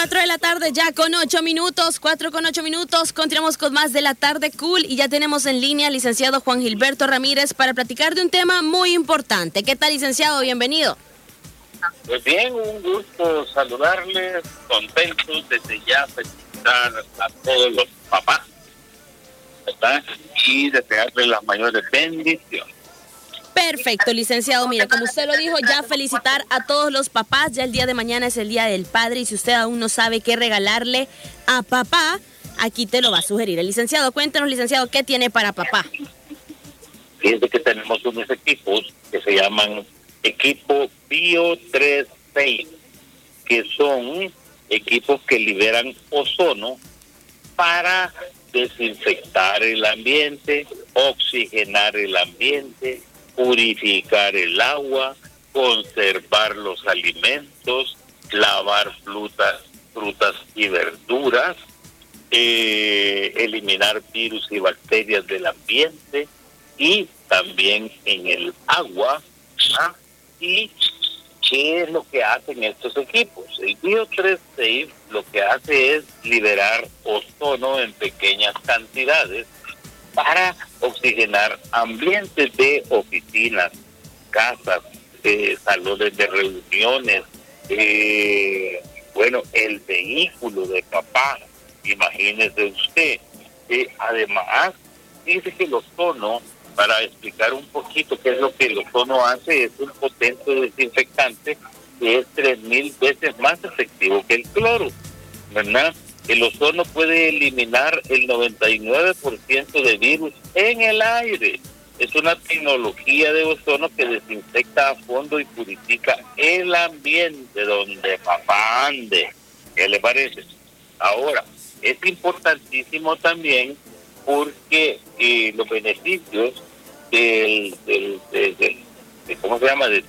4 de la tarde ya con 8 minutos, 4 con 8 minutos. Continuamos con más de la tarde cool y ya tenemos en línea al licenciado Juan Gilberto Ramírez para platicar de un tema muy importante. ¿Qué tal, licenciado? Bienvenido. Pues bien, un gusto saludarles, contentos desde ya felicitar a todos los papás, ¿verdad? Y desearles las mayores bendiciones. Perfecto, licenciado. Mire, como usted lo dijo, ya felicitar a todos los papás. Ya el día de mañana es el Día del Padre y si usted aún no sabe qué regalarle a papá, aquí te lo va a sugerir el licenciado. Cuéntanos, licenciado, ¿qué tiene para papá? Fíjense que tenemos unos equipos que se llaman Equipo Bio 36, que son equipos que liberan ozono para desinfectar el ambiente, oxigenar el ambiente, purificar el agua, conservar los alimentos, lavar frutas y verduras, eliminar virus y bacterias del ambiente y también en el agua. ¿Y qué es lo que hacen estos equipos? El Bio 36 lo que hace es liberar ozono en pequeñas cantidades para oxigenar ambientes de oficinas, casas, salones de reuniones, el vehículo de papá, imagínese usted. Además, dice que el ozono, para explicar un poquito qué es lo que el ozono hace, es un potente desinfectante que es 3000 veces más efectivo que el cloro, ¿verdad? El ozono puede eliminar el 99% de virus en el aire. Es una tecnología de ozono que desinfecta a fondo y purifica el ambiente donde papá ande. ¿Qué le parece? Ahora, es importantísimo también porque los beneficios ¿cómo se llama?